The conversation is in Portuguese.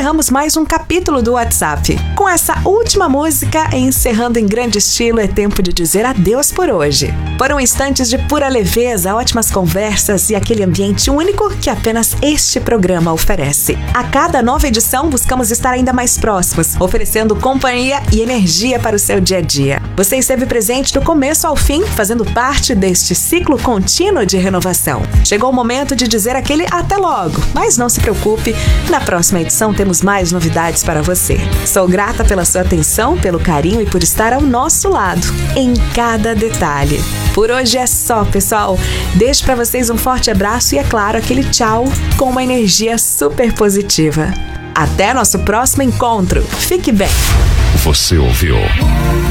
encerramos mais um capítulo do WhatsApp. Com essa última música, encerrando em grande estilo, é tempo de dizer adeus por hoje. Foram instantes de pura leveza, ótimas conversas e aquele ambiente único que apenas este programa oferece. A cada nova edição, buscamos estar ainda mais próximos, oferecendo companhia e energia para o seu dia a dia. Você esteve presente do começo ao fim, fazendo parte deste ciclo contínuo de renovação. Chegou o momento de dizer aquele até logo, mas não se preocupe, na próxima edição temos mais novidades para você. Sou grata pela sua atenção, pelo carinho e por estar ao nosso lado, em cada detalhe. Por hoje é só, pessoal. Deixo para vocês um forte abraço e, é claro, aquele tchau com uma energia super positiva. Até nosso próximo encontro. Fique bem. Você ouviu